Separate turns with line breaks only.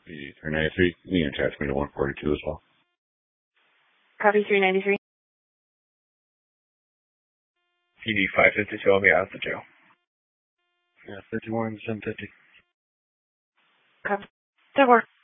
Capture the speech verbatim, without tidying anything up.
P D three ninety-three, you can attach me to one forty-two as well.
Copy three ninety-three.
P D five fifty-two, I'll be out of the jail.
Yeah, fifty-one, seven fifty.
Copy. That works.